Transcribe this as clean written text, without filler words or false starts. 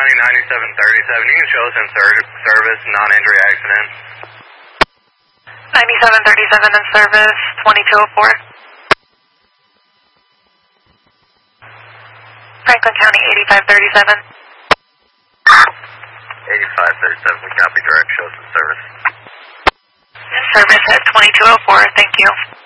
County 9737. You can show us in service, non-injury accident. 9737 in service, 2204. Franklin County 8537. 8537, we copy direct, show us in service. Service at 2204, thank you.